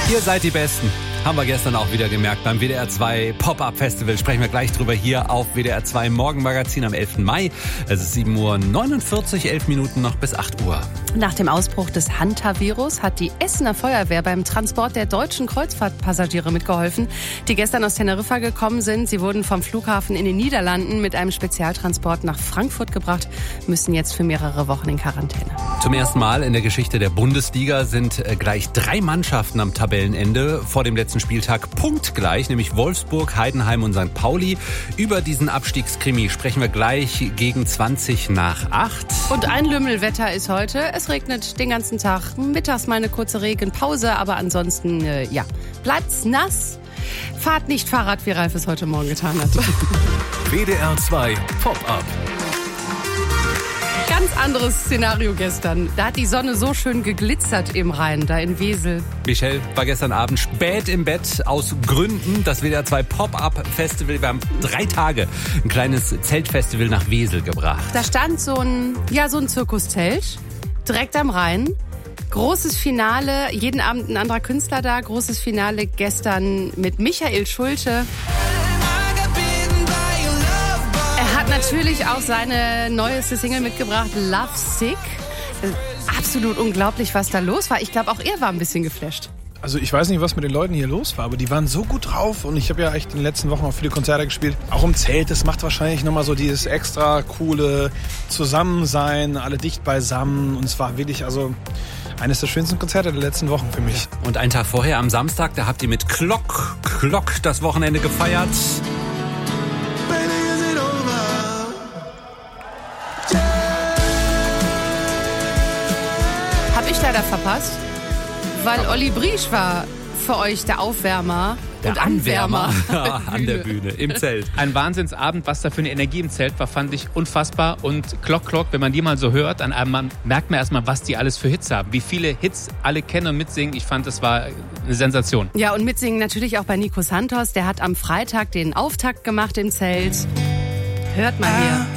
Ihr seid die Besten. Haben wir gestern auch wieder gemerkt beim WDR 2 Pop-Up Festival. Sprechen wir gleich drüber hier auf WDR 2 Morgenmagazin am 11. Mai. Es ist 7:49 Uhr, 11 Minuten noch bis 8 Uhr. Nach dem Ausbruch des Hantavirus hat die Essener Feuerwehr beim Transport der deutschen Kreuzfahrtpassagiere mitgeholfen, die gestern aus Teneriffa gekommen sind. Sie wurden vom Flughafen in den Niederlanden mit einem Spezialtransport nach Frankfurt gebracht, müssen jetzt für mehrere Wochen in Quarantäne. Zum ersten Mal in der Geschichte der Bundesliga sind gleich 3 Mannschaften am Tabellenende vor dem letzten Spieltag punktgleich, nämlich Wolfsburg, Heidenheim und St. Pauli. Über diesen Abstiegskrimi sprechen wir gleich gegen 20 nach 8. Und ein Lümmelwetter ist heute. Es regnet den ganzen Tag. Mittags mal eine kurze Regenpause, aber ansonsten, bleibt's nass. Fahrt nicht Fahrrad, wie Ralf es heute Morgen getan hat. WDR 2 Pop-Up. Ganz anderes Szenario gestern. Da hat die Sonne so schön geglitzert im Rhein, da in Wesel. Michelle war gestern Abend spät im Bett aus Gründen. Das WDR 2 Pop-Up Festival. Wir haben 3 Tage ein kleines Zeltfestival nach Wesel gebracht. Da stand so ein Zirkuszelt direkt am Rhein. Großes Finale, jeden Abend ein anderer Künstler da. Großes Finale gestern mit Michael Schulte. Er hat natürlich auch seine neueste Single mitgebracht, Love Sick. Absolut unglaublich, was da los war. Ich glaube, auch er war ein bisschen geflasht. Also ich weiß nicht, was mit den Leuten hier los war, aber die waren so gut drauf und ich habe ja echt in den letzten Wochen auch viele Konzerte gespielt. Auch im Zelt, das macht wahrscheinlich nochmal so dieses extra coole Zusammensein, alle dicht beisammen und es war wirklich eines der schönsten Konzerte der letzten Wochen für mich. Und einen Tag vorher, am Samstag, da habt ihr mit Glock das Wochenende gefeiert. Hab ich leider verpasst, weil Olli Briesch war für euch der Aufwärmer und Anwärmer an der Bühne, im Zelt. Ein Wahnsinnsabend, was da für eine Energie im Zelt war, fand ich unfassbar. Und Glock, wenn man die mal so hört, an einem Mann, merkt man erstmal, was die alles für Hits haben. Wie viele Hits alle kennen und mitsingen. Ich fand, das war eine Sensation. Ja, und mitsingen natürlich auch bei Nico Santos. Der hat am Freitag den Auftakt gemacht im Zelt. Hört mal hier.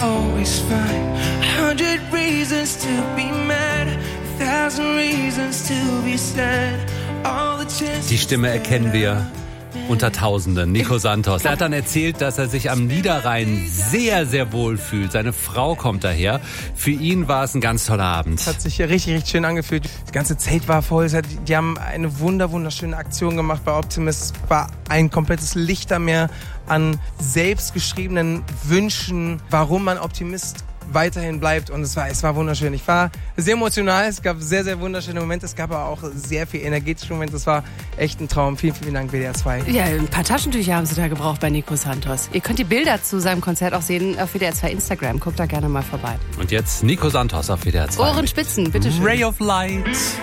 Die Stimme erkennen wir unter Tausenden. Nico Santos. Er hat dann erzählt, dass er sich am Niederrhein sehr, sehr wohl fühlt. Seine Frau kommt daher. Für ihn war es ein ganz toller Abend. Es hat sich richtig, richtig schön angefühlt. Das ganze Zelt war voll. Die haben eine wunderschöne Aktion gemacht bei Optimist. Es war ein komplettes Lichtermeer an selbstgeschriebenen Wünschen, warum man Optimist weiterhin bleibt und es war wunderschön. Ich war sehr emotional, es gab sehr, sehr wunderschöne Momente, es gab aber auch sehr viel energetische Momente, es war echt ein Traum. Vielen, vielen Dank, WDR 2. Ja, ein paar Taschentücher haben sie da gebraucht bei Nico Santos. Ihr könnt die Bilder zu seinem Konzert auch sehen auf WDR 2 Instagram, guckt da gerne mal vorbei. Und jetzt Nico Santos auf WDR 2. Ohrenspitzen, bitteschön. Ray of Light.